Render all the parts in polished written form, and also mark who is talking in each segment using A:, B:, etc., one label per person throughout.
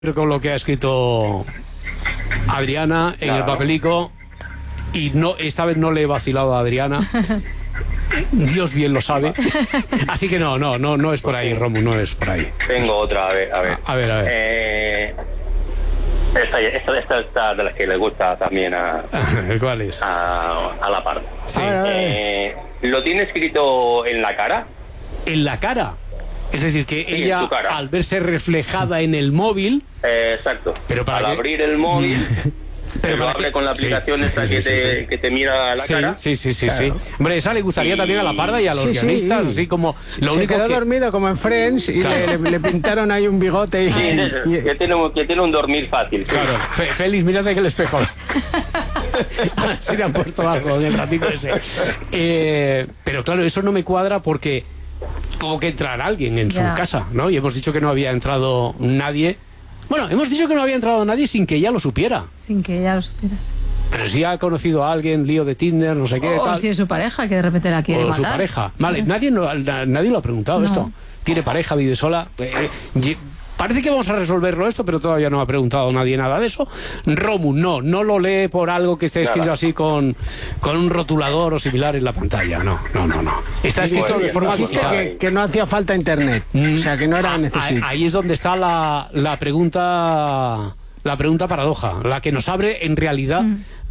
A: con lo que ha escrito Adriana en el papelico, y no, esta vez no le he vacilado a Adriana. Dios bien lo sabe. Así que no es por ahí, Romu, no es por ahí.
B: Tengo otra, a ver. Esta de las que le gusta también a...
A: ¿Cuál es?
B: A la Parda.
A: Sí.
B: ¿Lo tiene escrito en la cara?
A: ¿En la cara? Es decir, que
B: Sí,
A: ella,
B: en tu cara.
A: al verse reflejada en el móvil...
B: Exacto.
A: Pero para
B: al
A: que...
B: abrir el móvil...
A: Pero
B: lo abre con la aplicación esta que te mira la cara.
A: Sí. Hombre, esa le gustaría también a la Parda y a los guionistas, así como... Lo único
C: quedó
A: que...
C: dormido como en Friends y le pintaron ahí un bigote y...
B: Que tiene un dormir fácil.
A: Claro, Félix, mírate que el espejo. Si le han puesto algo en el ratito ese. Pero claro, eso no me cuadra porque tuvo que entrar alguien en su casa, ¿no? Y hemos dicho que no había entrado nadie. Bueno, hemos dicho que no había entrado nadie sin que ella lo supiera.
D: Sin que ella lo supiera.
A: Pero si ha conocido a alguien, lío de Tinder, no sé qué,
D: o
A: tal.
D: si es su pareja, que de repente la quiere matar.
A: O su pareja. Vale, nadie lo ha preguntado esto. ¿Tiene pareja, vive sola? Parece que vamos a resolverlo esto, pero todavía no ha preguntado nadie nada de eso. Romu, no lo lee por algo que esté escrito así con un rotulador o similar en la pantalla. No. Está escrito de forma digital.
C: Que no hacía falta internet. O sea, que no era necesario.
A: Ahí es donde está la pregunta paradoja, la que nos abre en realidad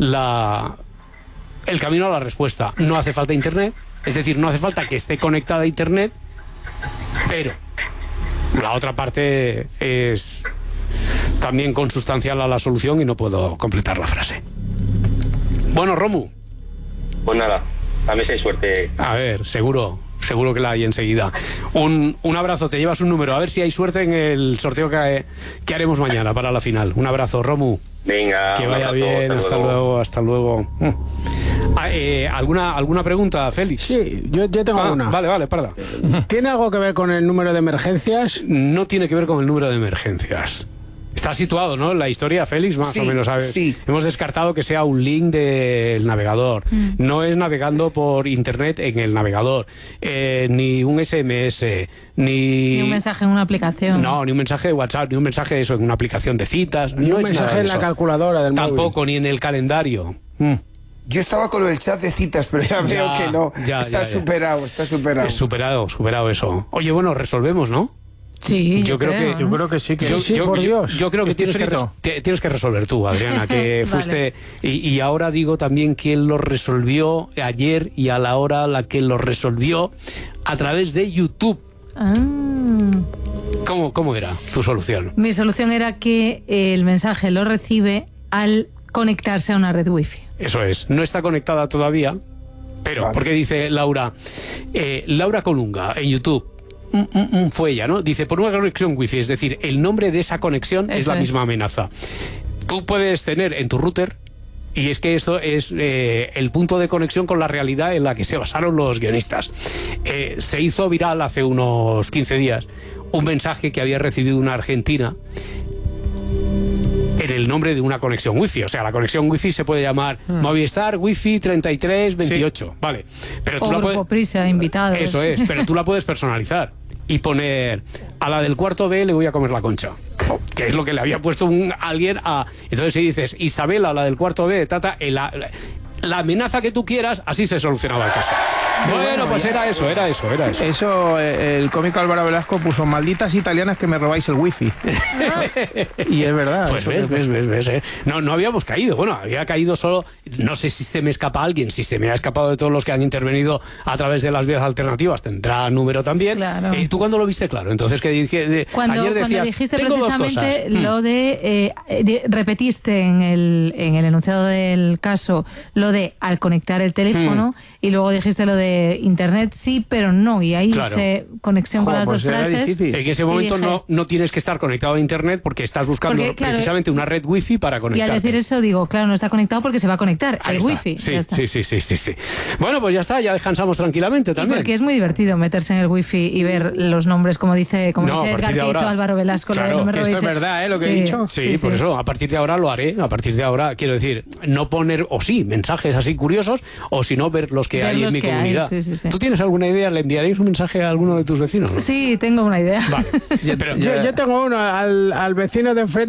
A: el camino a la respuesta. No hace falta internet, es decir, no hace falta que esté conectada a internet, pero la otra parte es también consustancial a la solución y no puedo completar la frase. Bueno, Romu.
B: Pues nada, a ver si hay suerte.
A: A ver, seguro que la hay enseguida. Un abrazo, te llevas un número. A ver si hay suerte en el sorteo que haremos mañana para la final. Un abrazo, Romu.
B: Venga,
A: que vaya bien, hasta luego. ¿Alguna pregunta, Félix?
C: Sí, yo tengo una.
A: Vale, Parda.
C: ¿Tiene algo que ver con el número de emergencias?
A: No tiene que ver con el número de emergencias. Está situado, ¿no? La historia, Félix, más o menos, ¿sabes?
E: Sí.
A: Hemos descartado que sea un link del navegador. No es navegando por internet en el navegador. Ni un SMS, ni
D: un mensaje en una aplicación.
A: No, ni un mensaje de WhatsApp, ni un mensaje de eso en una aplicación de citas.
C: Ni un mensaje en la calculadora del móvil.
A: Tampoco, ni en el calendario.
E: Yo estaba con el chat de citas, pero ya veo que no. Está superado.
A: Es superado eso. Oye, bueno, resolvemos, ¿no?
D: Sí,
C: yo creo que sí. Por Dios.
A: Yo creo que tienes que resolver tú, Adriana, que fuiste... Y ahora digo también quién lo resolvió ayer y a la hora la que lo resolvió a través de YouTube. ¿Cómo era tu solución?
D: Mi solución era que el mensaje lo recibe al conectarse a una red wifi.
A: Eso es. No está conectada todavía, pero porque dice Laura Colunga en YouTube. Fue ella, ¿no? Dice, por una conexión wifi, es decir, el nombre de esa conexión es la misma amenaza. Tú puedes tener en tu router, y es que esto es el punto de conexión con la realidad en la que se basaron los guionistas. Se hizo viral hace unos 15 días un mensaje que había recibido una argentina en el nombre de una conexión wifi. O sea, la conexión wifi se puede llamar Movistar Wifi 3328. Sí. Vale. Pero tú
D: Grupo Prisa, invitados.
A: Eso es, pero tú la puedes personalizar y poner a la del cuarto B le voy a comer la concha. Que es lo que le había puesto alguien a... Entonces si dices Isabela, la del cuarto B, la amenaza que tú quieras, así se solucionaba el caso. Bueno, pues era eso.
F: Eso, el cómico Álvaro Velasco puso malditas italianas que me robáis el wifi. Y es verdad.
A: Pues ves. No habíamos caído. Bueno, había caído solo... No sé si se me escapa alguien. Si se me ha escapado de todos los que han intervenido a través de las vías alternativas, tendrá número también.
D: Claro.
A: ¿Tú cuándo lo viste claro? Entonces, ¿qué dije? Ayer decías,
D: cuando dijiste
A: tengo
D: precisamente lo de... repetiste en el enunciado del caso lo de al conectar el teléfono y luego dijiste lo de internet sí, pero no, y ahí hice conexión con las dos frases.
A: En ese momento no tienes que estar conectado a internet porque estás buscando precisamente una red wifi para conectarte.
D: Y al decir eso digo, claro, no está conectado porque se va a conectar al wifi.
A: Sí. Bueno, pues ya está, ya descansamos tranquilamente también.
D: Y porque es muy divertido meterse en el wifi y ver los nombres, como dice Edgar, que hizo Álvaro Velasco.
A: Claro,
F: esto es verdad, lo que he dicho.
A: Sí, por eso, a partir de ahora lo haré. A partir de ahora, quiero decir, no poner, mensajes así curiosos, o si no, ver los que hay en mi comunidad. tranquilidad.
D: Sí.
A: ¿Tú tienes alguna idea? ¿Le enviaréis un mensaje a alguno de tus vecinos? ¿No?
D: Sí, tengo una idea.
A: Vale.
C: Yo tengo uno al vecino de enfrente.